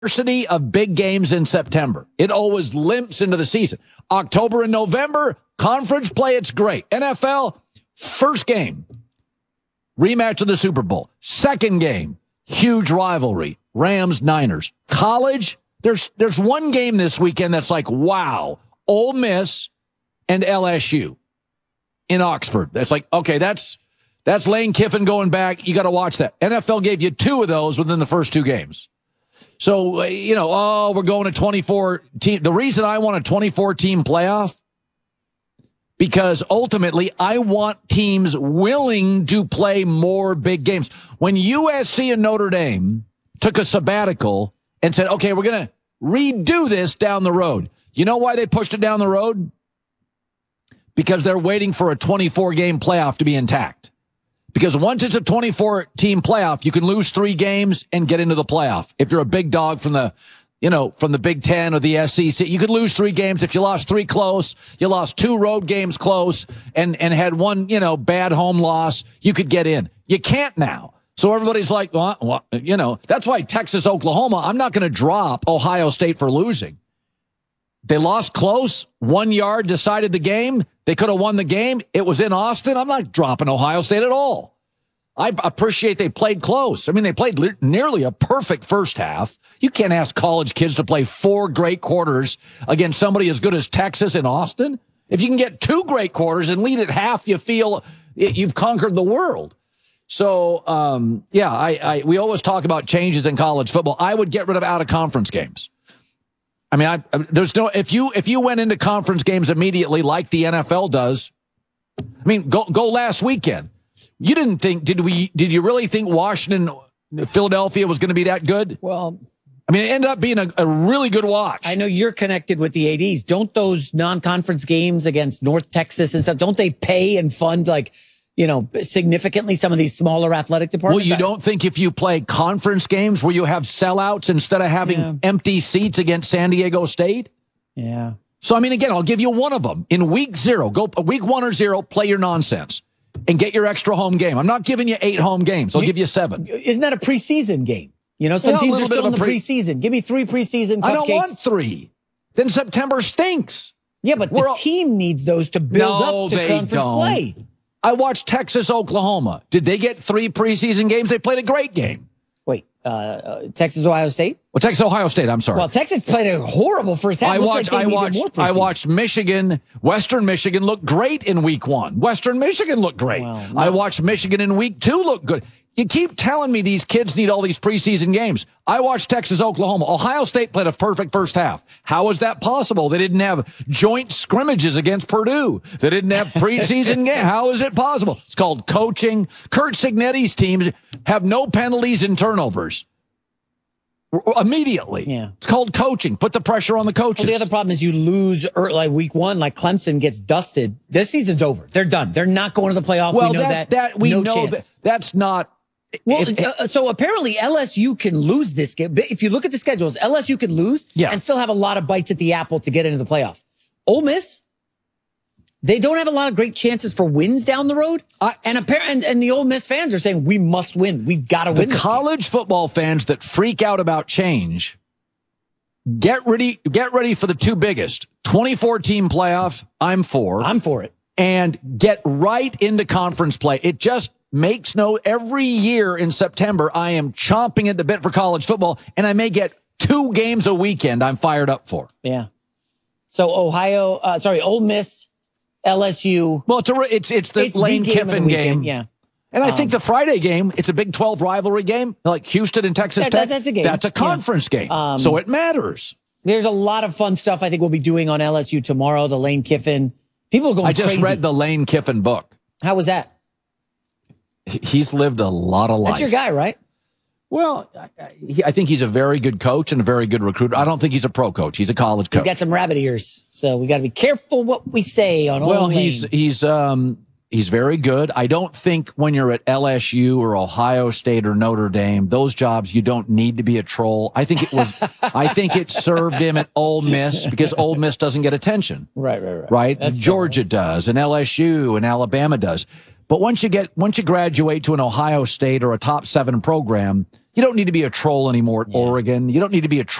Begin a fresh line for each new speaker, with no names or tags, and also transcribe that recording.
scarcity of big games in September. It always limps into the season. October and November, conference play, it's great. NFL, first game, rematch of the Super Bowl. Second game, huge rivalry, Rams-Niners. College, there's one game this weekend that's like, wow, Ole Miss and LSU in Oxford. That's like, okay, that's Lane Kiffin going back. You got to watch that. NFL gave you 2 of those within the first 2 games. So, we're going to 24 team. The reason I want a 24-team playoff, because ultimately I want teams willing to play more big games. When USC and Notre Dame took a sabbatical and said, okay, we're going to redo this down the road. You know why they pushed it down the road? Because they're waiting for a 24-game playoff to be intact. Because once it's a 24-team playoff, you can lose 3 games and get into the playoff. If you're a big dog from the Big Ten or the SEC, you could lose 3 games. If you lost 3 close, you lost 2 road games close and had 1, bad home loss, you could get in. You can't now. So everybody's like, well, that's why Texas, Oklahoma, I'm not going to drop Ohio State for losing. They lost close, 1 yard, decided the game. They could have won the game. It was in Austin. I'm not dropping Ohio State at all. I appreciate they played close. I mean, they played nearly a perfect first half. You can't ask college kids to play 4 great quarters against somebody as good as Texas in Austin. If you can get 2 great quarters and lead at half, you feel you've conquered the world. So, we always talk about changes in college football. I would get rid of out-of-conference games. I mean, there's no, if you went into conference games immediately like the NFL does, I mean, go last weekend. You didn't think, did you really think Washington, Philadelphia was going to be that good?
Well,
I mean, it ended up being a really good watch.
I know you're connected with the ADs. Don't those non-conference games against North Texas and stuff, don't they pay and fund significantly some of these smaller athletic departments?
Well, you don't think if you play conference games where you have sellouts instead of having empty seats against San Diego State?
Yeah.
So, I mean, again, I'll give you one of them. In week 0, go week 1 or 0, play your nonsense and get your extra home game. I'm not giving you 8 home games. I'll give you 7.
Isn't that a preseason game? Some teams are still in the preseason. Give me 3 preseason cupcakes.
I don't want 3. Then September stinks.
Yeah, but the team needs those to build up to conference play.
I watched Texas, Oklahoma. Did they get 3 preseason games? They played a great game.
Wait, Texas, Ohio State?
Well, Texas, Ohio State, I'm sorry.
Well, Texas played a horrible first half.
I watched Michigan. Western Michigan look great in week 1. Western Michigan looked great. Well, no. I watched Michigan in week 2 look good. You keep telling me these kids need all these preseason games. I watched Texas, Oklahoma. Ohio State played a perfect first half. How is that possible? They didn't have joint scrimmages against Purdue. They didn't have preseason games. How is it possible? It's called coaching. Kurt Cignetti's teams have no penalties and turnovers. Immediately.
Yeah.
It's called coaching. Put the pressure on the coaches.
Well, the other problem is you lose like week 1, like Clemson gets dusted. This season's over. They're done. They're not going to the playoffs.
Well,
we know
we
no
know
chance.
That's not.
Well, so apparently LSU can lose this game. If you look at the schedules, LSU can lose and still have a lot of bites at the apple to get into the playoff. Ole Miss, they don't have a lot of great chances for wins down the road. And the Ole Miss fans are saying, we must win. We've got to win this
college football fans that freak out about change, get ready for the 2 biggest. 24-team playoffs, I'm for.
I'm for it.
And get right into conference play. It just makes every year in September, I am chomping at the bit for college football, and I may get 2 games a weekend I'm fired up for.
Yeah. So Ole Miss, LSU.
Well, it's the Lane Kiffin game.
Yeah.
And I think the Friday game, it's a Big 12 rivalry game, like Houston and Texas Tech.
That's a game.
That's a conference game. So it matters.
There's a lot of fun stuff I think we'll be doing on LSU tomorrow, the Lane Kiffin. People are going crazy. I just
read the Lane Kiffin book.
How was that?
He's lived a lot of life.
That's your guy, right?
Well, I think he's a very good coach and a very good recruiter. I don't think he's a pro coach. He's a college coach.
He's got some rabbit ears, so we got to be careful what we say on.
Well, he's very good. I don't think when you're at LSU or Ohio State or Notre Dame, those jobs you don't need to be a troll. I think it served him at Ole Miss because Ole Miss doesn't get attention.
Right.
That's Georgia does, and LSU and Alabama does. But once you graduate to an Ohio State or a top 7 program, You don't need to be a troll anymore at Oregon. You don't need to be a